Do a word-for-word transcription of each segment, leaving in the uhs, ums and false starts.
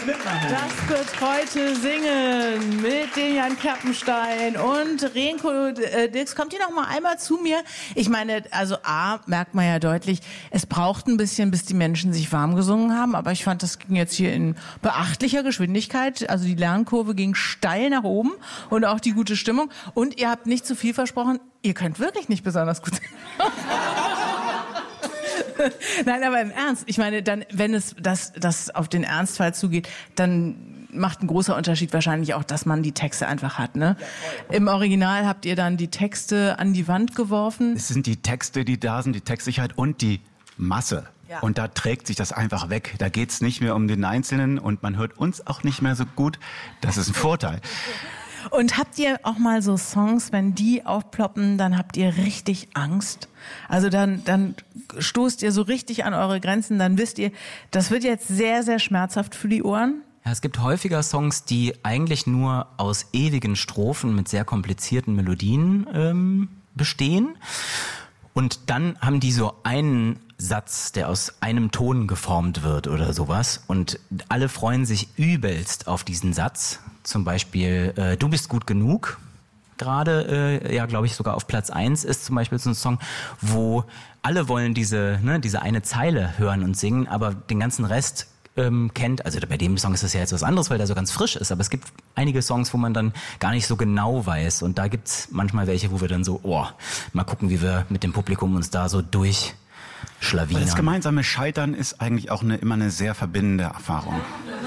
mitmachen. Das betreute Singen mit Dejan Kappenstein und Renko Dix. Kommt ihr noch mal einmal zu mir? Ich meine, also A, merkt man ja deutlich, es braucht ein bisschen, bis die Menschen sich warm gesungen haben, aber ich fand, das ging jetzt hier in beachtlicher Geschwindigkeit. Also die Lernkurve ging steil nach oben und auch die gute Stimmung. Und ihr habt nicht zu viel versprochen, ihr könnt wirklich nicht besonders gut singen. Nein, aber im Ernst, ich meine, dann, wenn es das, das auf den Ernstfall zugeht, dann macht ein großer Unterschied wahrscheinlich auch, dass man die Texte einfach hat, ne? Ja, im Original habt ihr dann die Texte an die Wand geworfen. Es sind die Texte, die da sind, die Textsicherheit und die Masse. Ja. Und da trägt sich das einfach weg. Da geht's nicht mehr um den Einzelnen und man hört uns auch nicht mehr so gut. Das ist ein Vorteil. Und habt ihr auch mal so Songs, wenn die aufploppen, dann habt ihr richtig Angst? Also dann, dann stoßt ihr so richtig an eure Grenzen, dann wisst ihr, das wird jetzt sehr, sehr schmerzhaft für die Ohren? Ja, es gibt häufiger Songs, die eigentlich nur aus ewigen Strophen mit sehr komplizierten Melodien ähm, bestehen. Und dann haben die so einen Satz, der aus einem Ton geformt wird oder sowas. Und alle freuen sich übelst auf diesen Satz. Zum Beispiel, äh, du bist gut genug. Gerade, äh, ja, glaube ich, sogar auf Platz eins ist zum Beispiel so ein Song, wo alle wollen diese, ne, diese eine Zeile hören und singen, aber den ganzen Rest ähm, kennt. Also bei dem Song ist das ja jetzt was anderes, weil der so ganz frisch ist. Aber es gibt einige Songs, wo man dann gar nicht so genau weiß. Und da gibt's manchmal welche, wo wir dann so, oh, mal gucken, wie wir mit dem Publikum uns da so durchschlawinern. Das gemeinsame Scheitern ist eigentlich auch eine, immer eine sehr verbindende Erfahrung.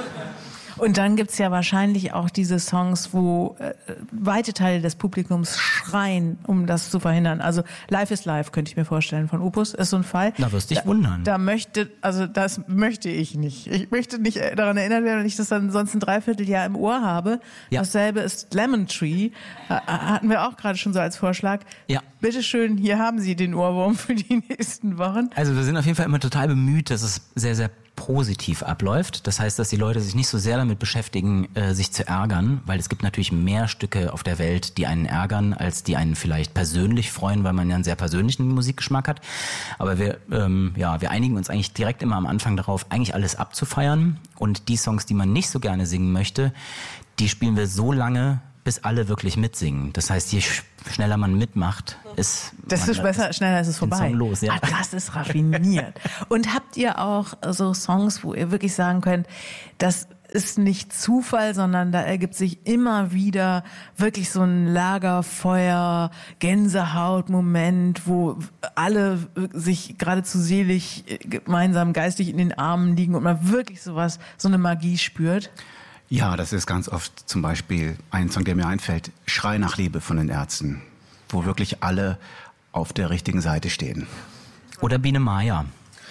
Und dann gibt's ja wahrscheinlich auch diese Songs, wo äh, weite Teile des Publikums schreien, um das zu verhindern. Also Life is Life, könnte ich mir vorstellen, von Opus ist so ein Fall. Da wirst du dich da, wundern. Da möchte, also das möchte ich nicht. Ich möchte nicht daran erinnert werden, wenn ich das dann sonst ein Dreivierteljahr im Ohr habe. Ja. Dasselbe ist Lemon Tree. Hatten wir auch gerade schon so als Vorschlag. Ja. Bitteschön, hier haben Sie den Ohrwurm für die nächsten Wochen. Also wir sind auf jeden Fall immer total bemüht, dass es sehr, sehr positiv abläuft. Das heißt, dass die Leute sich nicht so sehr damit beschäftigen, äh, sich zu ärgern, weil es gibt natürlich mehr Stücke auf der Welt, die einen ärgern, als die einen vielleicht persönlich freuen, weil man ja einen sehr persönlichen Musikgeschmack hat. Aber wir, ähm, ja, wir einigen uns eigentlich direkt immer am Anfang darauf, eigentlich alles abzufeiern. Und die Songs, die man nicht so gerne singen möchte, die spielen wir so lange, bis alle wirklich mitsingen. Das heißt, je schneller man mitmacht, ist das ist besser, schneller ist es vorbei. Song los, ja. Ah, das ist raffiniert. Und habt ihr auch so Songs, wo ihr wirklich sagen könnt, das ist nicht Zufall, sondern da ergibt sich immer wieder wirklich so ein Lagerfeuer, Gänsehaut-Moment, wo alle sich geradezu selig gemeinsam geistig in den Armen liegen und man wirklich sowas, so eine Magie spürt? Ja, das ist ganz oft zum Beispiel ein Song, der mir einfällt, Schrei nach Liebe von den Ärzten, wo wirklich alle auf der richtigen Seite stehen. Oder Biene Maya.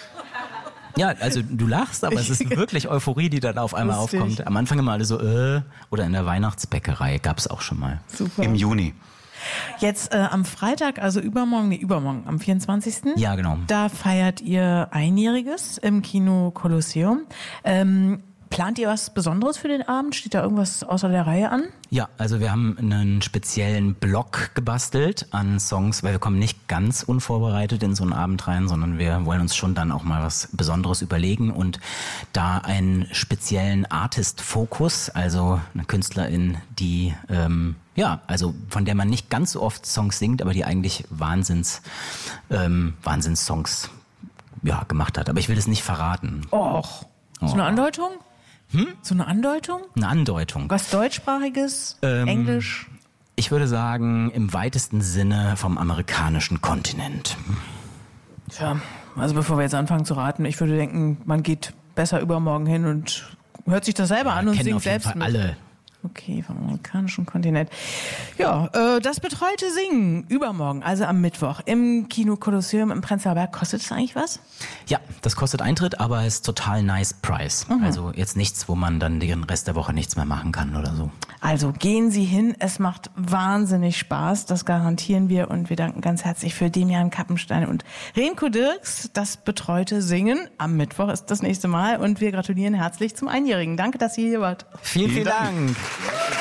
Ja, also du lachst, aber es ist wirklich Euphorie, die dann auf einmal Lustig. aufkommt. Am Anfang immer alle so, äh, oder in der Weihnachtsbäckerei gab's auch schon mal. Super. Im Juni. Jetzt äh, am Freitag, also übermorgen, nee, übermorgen, am vierundzwanzigsten Ja, genau. Da feiert ihr Einjähriges im Kino Kolosseum. Ähm, Plant ihr was Besonderes für den Abend? Steht da irgendwas außer der Reihe an? Ja, also wir haben einen speziellen Block gebastelt an Songs, weil wir kommen nicht ganz unvorbereitet in so einen Abend rein, sondern wir wollen uns schon dann auch mal was Besonderes überlegen und da einen speziellen Artist-Fokus, also eine Künstlerin, die, ähm, ja, also von der man nicht ganz so oft Songs singt, aber die eigentlich Wahnsinns, ähm, Wahnsinns-Songs ja, gemacht hat. Aber ich will das nicht verraten. Och, so eine Andeutung? Hm? So eine Andeutung? Eine Andeutung. Was deutschsprachiges? Ähm, Englisch? Ich würde sagen, im weitesten Sinne vom amerikanischen Kontinent. Tja, also bevor wir jetzt anfangen zu raten, ich würde denken, man geht besser übermorgen hin und hört sich das selber ja, an und singt singt auf jeden selbst Fall mit. alle. Okay, vom amerikanischen Kontinent. Ja, äh, das betreute Singen übermorgen, also am Mittwoch im Kino Kolosseum im Prenzlauer Berg. Kostet es eigentlich was? Ja, das kostet Eintritt, aber ist total nice price. Mhm. Also jetzt nichts, wo man dann den Rest der Woche nichts mehr machen kann oder so. Also gehen Sie hin, es macht wahnsinnig Spaß, das garantieren wir und wir danken ganz herzlich für Dejan Kappenstein und Renko Dix. Das betreute Singen am Mittwoch ist das nächste Mal und wir gratulieren herzlich zum Einjährigen. Danke, dass ihr hier wart. Vielen, vielen Dank. Dank.